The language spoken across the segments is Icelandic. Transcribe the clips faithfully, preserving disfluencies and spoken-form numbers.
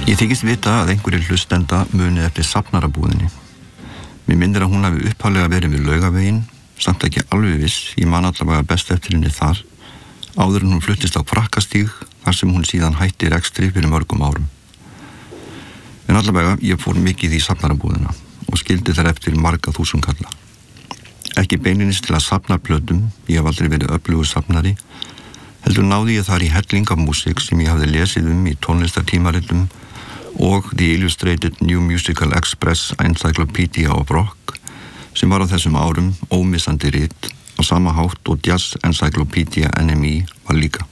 Ég þykist vita að einhverjir hlustenda muni eftir safnarabúðinni. Mér myndir að hún hafi upphaflega verið við Laugaveginn, samt ekki alveg viss, ég man allavega best eftir henni þar, áður en hún fluttist á Frakkastíg, þar sem hún síðan hætti rekstri fyrir mörgum árum. En allavega, ég fór mikið í safnarabúðina og skildi þar eftir marga þúsundkalla. Ekki beinlinis til að safna plötum, ég hef aldrei verið öflugur safnari, heldur náði ég þar í helling af músík sem ég hafði lesið um í tónlistartímaritum og The Illustrated New Musical Express Encyclopedia of Rock sem var á þessum árum ómissandi rit á sama hátt og Jazz Encyclopedia N M E var líka.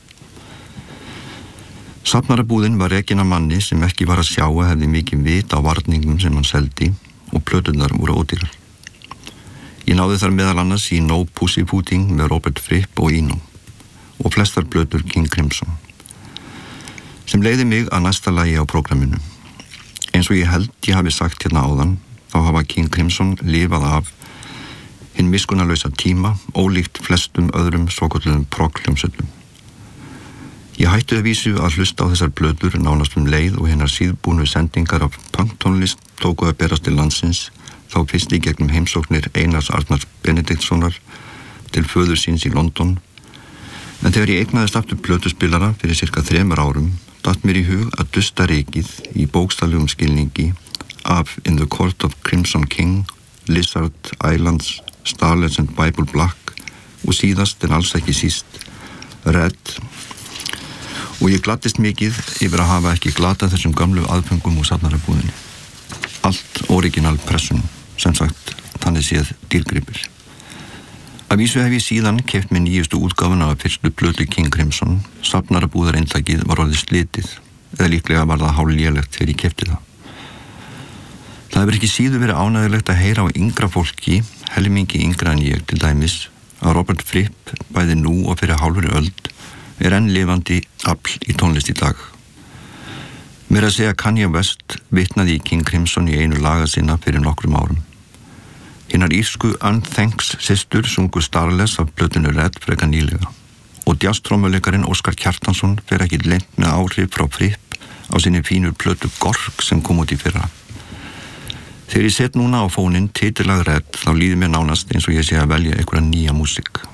Safnarabúðin var rekin af manni sem ekki var að sjá að hefði mikið vit á varningum sem hann seldi og plöturnar voru ódýrar. Ég náði þar meðal annars í No Pussyfooting með Robert Fripp og Eno og flestar plötur King Crimson sem leiði mig að næsta lagi á prógraminu. Eins og ég held ég hafi sagt hérna áðan þá hafa King Crimson lifað af hinn miskunnarlausa tíma ólíkt flestum öðrum svokölluðum proghljómsveitum. Ég hætti að vísu að hlusta á þessar plötur nánast um leið og hinnar síðbúnu sendingar af punktónlist tóku að berast til landsins þá fyrst í gegnum heimsóknir Einars Arnars Benediktssonar til föður síns í London. En þegar ég eignaðist aftur plötuspilara fyrir cirka þremur árum, datt mér í hug að dusta rykið í bókstaflegum skilningi af In the Court of Crimson King, Lizard Islands, Starlets and Bible Black og síðast en alls ekki síst Red. Og ég gladdist mikið yfir að hafa ekki glatað þessum gamlu aðföngum úr safnarabúðinni. Allt original pressun. Sem sagt, þannig séð dýrgripir. Að vísu hef ég síðan keypt mér nýjustu útgáfuna af fyrstu plötu King Crimson, safnarabúðareintakið var orðið slitið, eða líklega var það hálflélegt þegar ég keypti það. Það hefur ekki síður verið ánægjulegt að heyra á yngra fólki, helmingi yngra en ég til dæmis, að Robert Fripp, bæði nú og fyrir hálfri öld, er enn lifandi afl í tónlist í dag. Mér að segja Kanye West vitnaði í King Crimson í einu laga sinna fyrir nokkrum árum. Hinnar írsku Unthanks systur sungu Starless af plötinu Red freka nýlega og jazztrommuleikarin Óskar Kjartansson fer ekki leynt með áhrif frá Fripp á sinni fínu plötu Gork sem kom út í fyrra. Þegar ég set núna á fóninn titillag Red þá líður mér nánast eins og ég sé að velja einhverja nýja músík.